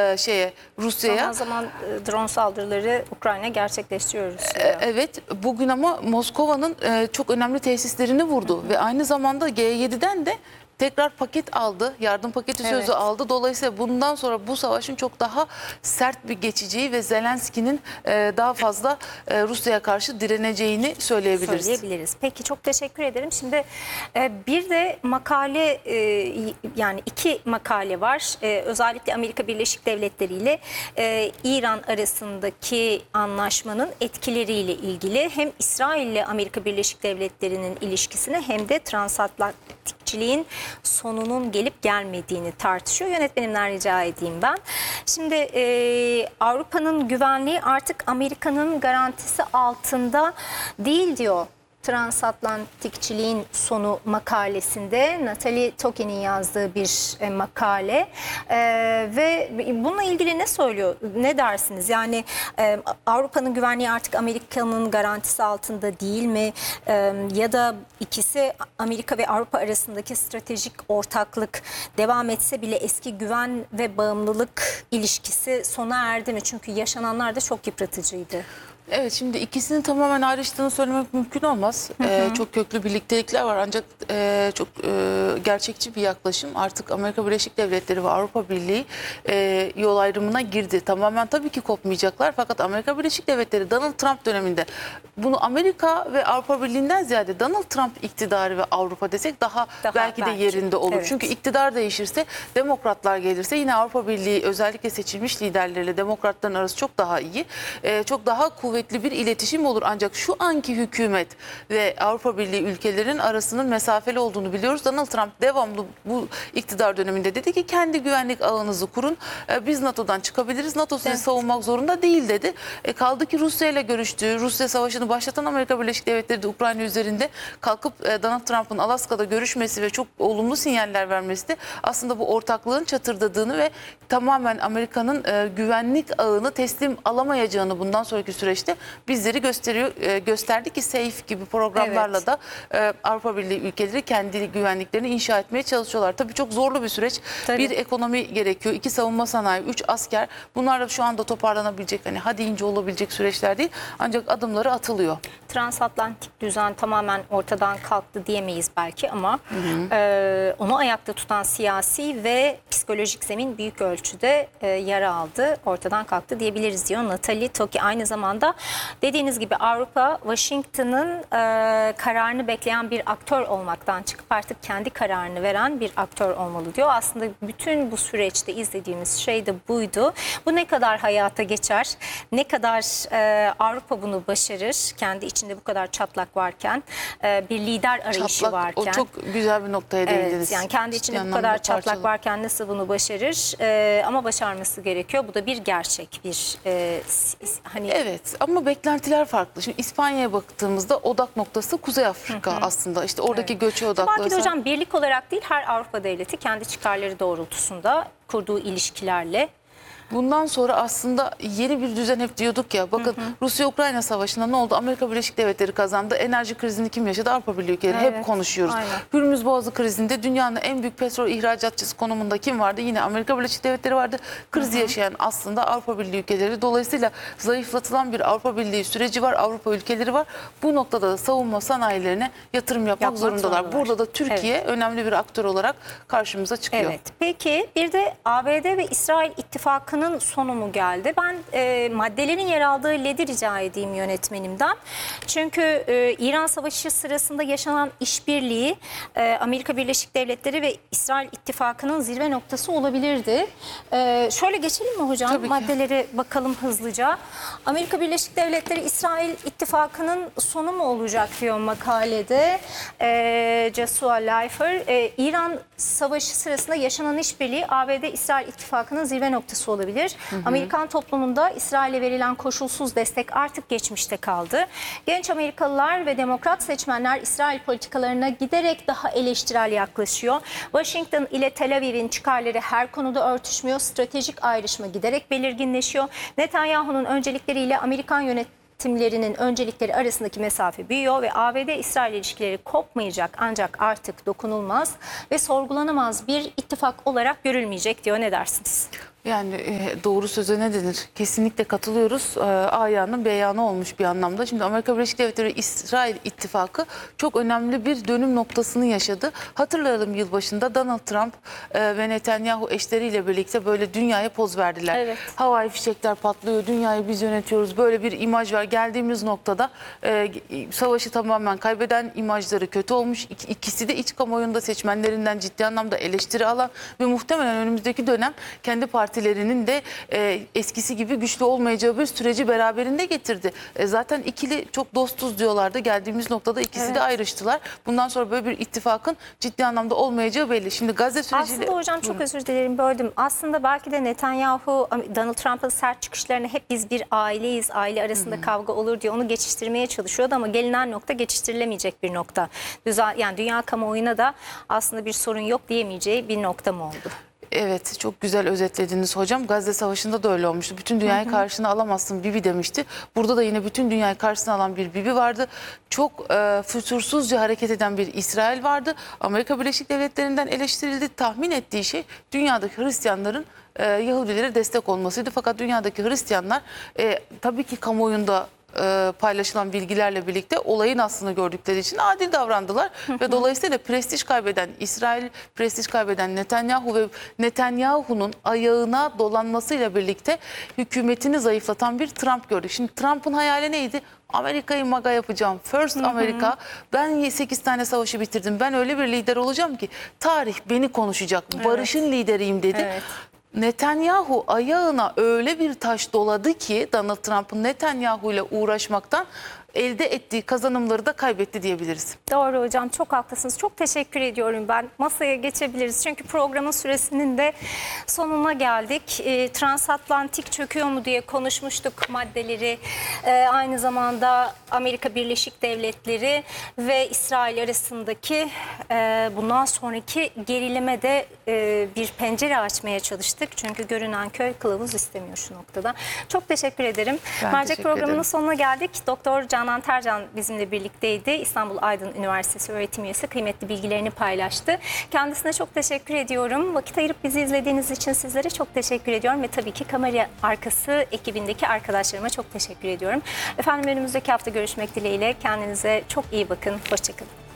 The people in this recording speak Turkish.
Rusya'ya. Zaman zaman drone saldırıları Ukrayna gerçekleştiriyoruz. Evet, bugün ama Moskova'nın çok önemli tesislerini vurdu ve aynı zamanda G7'den de tekrar paket aldı, yardım paketi sözü aldı. Dolayısıyla bundan sonra bu savaşın çok daha sert bir geçeceği ve Zelenski'nin daha fazla Rusya'ya karşı direneceğini söyleyebiliriz. Peki, çok teşekkür ederim. Şimdi bir de makale, yani iki makale var. Özellikle Amerika Birleşik Devletleri ile İran arasındaki anlaşmanın etkileriyle ilgili hem İsrail ile Amerika Birleşik Devletleri'nin ilişkisini hem de transatlantikçiliğin sonunun gelip gelmediğini tartışıyor. Yönetmenimden rica edeyim ben. Şimdi Avrupa'nın güvenliği artık Amerika'nın garantisi altında değil diyor. Transatlantikçiliğin sonu makalesinde Natalie Toki'nin yazdığı bir makale ve bununla ilgili ne söylüyor, ne dersiniz? Yani Avrupa'nın güvenliği artık Amerika'nın garantisi altında değil mi? Ya da ikisi, Amerika ve Avrupa arasındaki stratejik ortaklık devam etse bile eski güven ve bağımlılık ilişkisi sona erdi mi? Çünkü yaşananlar da çok yıpratıcıydı. Evet, şimdi ikisinin tamamen ayrıştığını söylemek mümkün olmaz. Çok köklü birliktelikler var ancak çok gerçekçi bir yaklaşım. Artık Amerika Birleşik Devletleri ve Avrupa Birliği yol ayrımına girdi. Tamamen tabii ki kopmayacaklar fakat Amerika Birleşik Devletleri Donald Trump döneminde bunu Amerika ve Avrupa Birliği'nden ziyade Donald Trump iktidarı ve Avrupa desek daha belki de yerinde olur. Evet. Çünkü iktidar değişirse, demokratlar gelirse yine Avrupa Birliği özellikle seçilmiş liderleriyle demokratların arası çok daha iyi. Çok daha kuvvetli bir iletişim olur. Ancak şu anki hükümet ve Avrupa Birliği ülkelerinin arasının mesafeli olduğunu biliyoruz. Donald Trump devamlı bu iktidar döneminde dedi ki kendi güvenlik ağınızı kurun. Biz NATO'dan çıkabiliriz. NATO sizi savunmak zorunda değil dedi. Kaldı ki Rusya ile görüştüğü, Rusya savaşını başlatan Amerika Birleşik Devletleri de Ukrayna üzerinde kalkıp Donald Trump'ın Alaska'da görüşmesi ve çok olumlu sinyaller vermesi de aslında bu ortaklığın çatırdadığını ve tamamen Amerika'nın güvenlik ağını teslim alamayacağını bundan sonraki süreçte bizleri gösterdi ki SAFE gibi programlarla da Avrupa Birliği ülkeleri kendi güvenliklerini inşa etmeye çalışıyorlar. Tabii çok zorlu bir süreç. Bir ekonomi gerekiyor, 2 savunma sanayi, 3 asker. Bunlar da şu anda toparlanabilecek, hani ha deyince olabilecek süreçler değil. Ancak adımları atılıyor. Transatlantik düzen tamamen ortadan kalktı diyemeyiz belki ama onu ayakta tutan siyasi ve psikolojik zemin büyük ölçüde yara aldı, ortadan kalktı diyebiliriz diyor Natalie Toki. Aynı zamanda dediğiniz gibi Avrupa, Washington'ın kararını bekleyen bir aktör olmaktan çıkıp artık kendi kararını veren bir aktör olmalı diyor. Aslında bütün bu süreçte izlediğimiz şey de buydu. Bu ne kadar hayata geçer, ne kadar Avrupa bunu başarır, kendi içinde bu kadar çatlak varken, bir lider arayışı varken. O çok güzel bir noktaya değindiniz. Evet, yani kendi içinde bu kadar çatlak varken nasıl bunu başarır? Ama başarması gerekiyor. Bu da bir gerçek, bir hani. Evet, ama beklentiler farklı. Şimdi İspanya'ya baktığımızda odak noktası Kuzey Afrika aslında. İşte oradaki göçe odaklı. Belki de hocam birlik olarak değil, her Avrupa devleti kendi çıkarları doğrultusunda kurduğu ilişkilerle. Bundan sonra aslında yeni bir düzen, hep diyorduk ya. Bakın Rusya-Ukrayna savaşında ne oldu? Amerika Birleşik Devletleri kazandı. Enerji krizini kim yaşadı? Avrupa Birliği ülkeleri. Hep konuşuyoruz. Aynen. Hürmüz Boğazı krizinde dünyanın en büyük petrol ihracatçısı konumunda kim vardı? Yine Amerika Birleşik Devletleri vardı. Krizi yaşayan aslında Avrupa Birliği ülkeleri. Dolayısıyla zayıflatılan bir Avrupa Birliği süreci var. Avrupa ülkeleri var. Bu noktada da savunma sanayilerine yatırım yapmak zorundalar. Burada da Türkiye önemli bir aktör olarak karşımıza çıkıyor. Evet. Peki bir de ABD ve İsrail ittifakının sonu mu geldi? Ben maddelerin yer aldığı LED'i rica edeyim yönetmenimden. Çünkü İran Savaşı sırasında yaşanan işbirliği Amerika Birleşik Devletleri ve İsrail ittifakının zirve noktası olabilirdi. Şöyle geçelim mi hocam? Tabii ki. Maddelere bakalım hızlıca. Amerika Birleşik Devletleri İsrail ittifakının sonu mu olacak diyor makalede. Joshua Leifer. İran Savaşı sırasında yaşanan işbirliği ABD-İsrail ittifakının zirve noktası olabilir. Amerikan toplumunda İsrail'e verilen koşulsuz destek artık geçmişte kaldı. Genç Amerikalılar ve demokrat seçmenler İsrail politikalarına giderek daha eleştirel yaklaşıyor. Washington ile Tel Aviv'in çıkarları her konuda örtüşmüyor. Stratejik ayrışma giderek belirginleşiyor. Netanyahu'nun öncelikleriyle Amerikan yönetimlerinin öncelikleri arasındaki mesafe büyüyor ve ABD-İsrail ilişkileri kopmayacak ancak artık dokunulmaz ve sorgulanamaz bir ittifak olarak görülmeyecek diyor. Ne dersiniz? Yani doğru söze ne denir? Kesinlikle katılıyoruz. Ayağının beyanı olmuş bir anlamda. Şimdi Amerika Birleşik Devletleri İsrail ittifakı çok önemli bir dönüm noktasını yaşadı. Hatırlayalım, yılbaşında Donald Trump ve Netanyahu eşleriyle birlikte böyle dünyaya poz verdiler. Evet. Havai fişekler patlıyor, dünyayı biz yönetiyoruz. Böyle bir imaj var. Geldiğimiz noktada savaşı tamamen kaybeden, imajları kötü olmuş. İkisi de iç kamuoyunda seçmenlerinden ciddi anlamda eleştiri alan ve muhtemelen önümüzdeki dönem kendi partilerinin de eskisi gibi güçlü olmayacağı bir süreci beraberinde getirdi. Zaten ikili çok dostuz diyorlardı. Geldiğimiz noktada ikisi de ayrıştılar. Bundan sonra böyle bir ittifakın ciddi anlamda olmayacağı belli. Şimdi Gazze süreciyle... Aslında hocam çok özür dilerim, böldüm. Aslında belki de Netanyahu Donald Trump'ın sert çıkışlarını hep biz bir aileyiz, aile arasında kavga olur diye onu geçiştirmeye çalışıyordu ama gelinen nokta geçiştirilemeyecek bir nokta. Yani dünya kamuoyuna da aslında bir sorun yok diyemeyeceği bir nokta mı oldu? Evet, çok güzel özetlediniz hocam. Gazze Savaşı'nda da öyle olmuştu. Bütün dünyayı karşına alamazsın Bibi demişti. Burada da yine bütün dünyayı karşısına alan bir Bibi vardı. Çok fütursuzca hareket eden bir İsrail vardı. Amerika Birleşik Devletleri'nden eleştirildi. Tahmin ettiği şey dünyadaki Hristiyanların Yahudilere destek olmasıydı. Fakat dünyadaki Hristiyanlar tabii ki kamuoyunda paylaşılan bilgilerle birlikte olayın aslını gördükleri için adil davrandılar. Ve dolayısıyla prestij kaybeden İsrail, prestij kaybeden Netanyahu ve Netanyahu'nun ayağına dolanmasıyla birlikte hükümetini zayıflatan bir Trump gördük. Şimdi Trump'ın hayali neydi? Amerika'yı maga yapacağım. First Amerika. Ben 8 tane savaşı bitirdim. Ben öyle bir lider olacağım ki tarih beni konuşacak. Barışın lideriyim dedi. Evet. Netanyahu ayağına öyle bir taş doladı ki Donald Trump'ın Netanyahu ile uğraşmaktan elde ettiği kazanımları da kaybetti diyebiliriz. Doğru hocam, çok haklısınız. Çok teşekkür ediyorum ben. Masaya geçebiliriz. Çünkü programın süresinin de sonuna geldik. Transatlantik çöküyor mu diye konuşmuştuk maddeleri. Aynı zamanda Amerika Birleşik Devletleri ve İsrail arasındaki bundan sonraki gerilime de bir pencere açmaya çalıştık. Çünkü görünen köy kılavuz istemiyor şu noktada. Çok teşekkür ederim. Mercek programının sonuna geldik. Doktor Canan Tercan bizimle birlikteydi. İstanbul Aydın Üniversitesi öğretim üyesi, kıymetli bilgilerini paylaştı. Kendisine çok teşekkür ediyorum. Vakit ayırıp bizi izlediğiniz için sizlere çok teşekkür ediyorum ve tabii ki kamera arkası ekibindeki arkadaşlarıma çok teşekkür ediyorum. Efendim, önümüzdeki hafta görüşmek dileğiyle. Kendinize çok iyi bakın. Hoşçakalın.